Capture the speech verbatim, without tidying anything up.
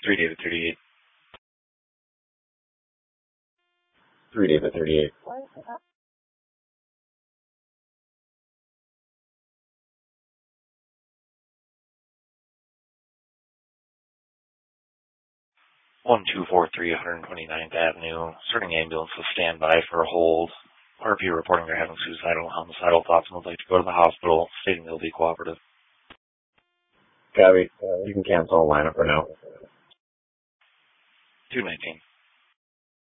three David thirty-eight. three David thirty-eight. one two four three one twenty-ninth Avenue. Starting ambulance will stand by for a hold. R P reporting they're having suicidal and homicidal thoughts and would like to go to the hospital, stating they'll be cooperative. Copy. You can cancel a lineup for now. two nineteen.